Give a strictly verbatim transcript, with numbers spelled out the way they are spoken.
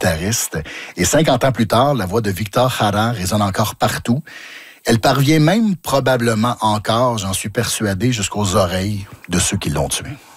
guitariste. Et cinquante ans plus tard, la voix de Victor Jara résonne encore partout. Elle parvient même probablement encore, j'en suis persuadé, jusqu'aux oreilles de ceux qui l'ont tué.